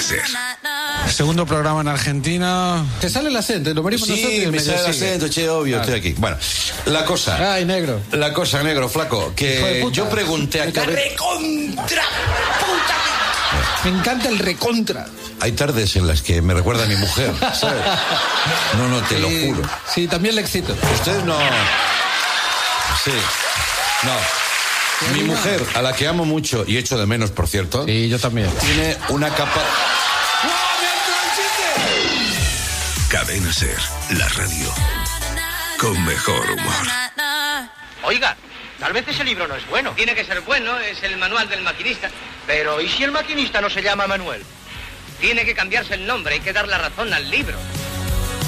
Ser. Segundo programa en Argentina. ¿Te sale el acento? Lo morimos nosotros y me sale el acento, che, obvio, estoy aquí. Bueno, la cosa. Ay, negro. La cosa, negro, flaco, que yo pregunté a ¡Recontra! ¡Puta! Me encanta el recontra. Hay tardes en las que me recuerda a mi mujer, ¿sabes? No, te lo juro. Sí, también le excito. Ustedes no... Sí, no. Mi mujer, a la que amo mucho y echo de menos, por cierto. Sí, yo también. Tiene una capa... Cadena Ser, la radio con mejor humor. Oiga, tal vez ese libro no es bueno. Tiene que ser bueno, es el manual del maquinista. Pero ¿y si el maquinista no se llama Manuel? Tiene que cambiarse el nombre, hay que dar la razón al libro.